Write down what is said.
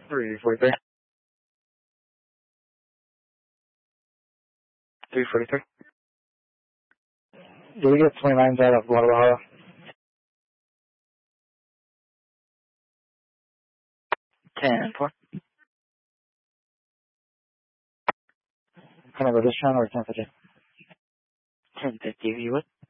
343. 343. Did we get 29s out of Guadalajara? 10-4. Can I go this round or 10-50? 10-50 if you would.